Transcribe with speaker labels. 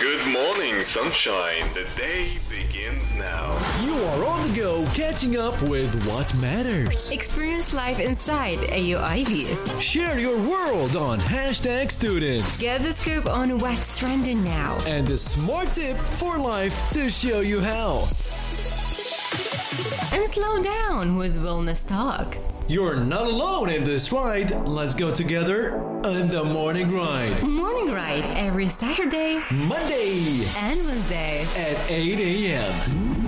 Speaker 1: Good morning, sunshine. The day begins now.
Speaker 2: You are on the go, catching up with what matters.
Speaker 3: Experience life inside AUIV.
Speaker 2: Share your world on #students.
Speaker 3: Get the scoop on what's trending now.
Speaker 2: And the smart tip for life to show you how.
Speaker 3: And slow down with wellness talk.
Speaker 2: You're not alone in this ride. Let's go together on the Morning Ride.
Speaker 3: Morning Ride every Saturday,
Speaker 2: Monday
Speaker 3: and Wednesday
Speaker 2: at 8 a.m.